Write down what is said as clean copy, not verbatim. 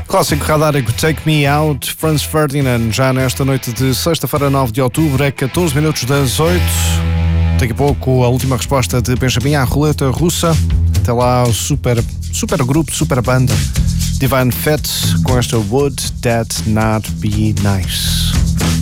Clássico radárico Take Me Out, Franz Ferdinand, já nesta noite de sexta-feira, 9 de outubro, é 14 minutos das 8. Daqui a pouco a última resposta de Benjamin à roleta russa. Até lá o super grupo, super banda Divine Fat com esta Would That Not Be Nice.